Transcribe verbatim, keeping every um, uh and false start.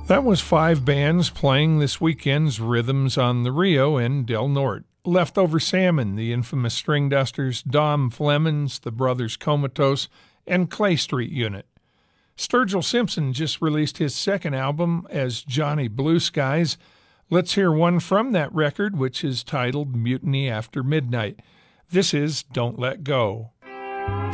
That was five bands playing this weekend's Rhythms on the Rio in Del Norte. Leftover Salmon, the infamous String Dusters, Dom Flemons, the Brothers Comatose, and Clay Street Unit. Sturgill Simpson just released his second album as Johnny Blue Skies. Let's hear one from that record, which is titled Mutiny After Midnight. This is Don't Let Go.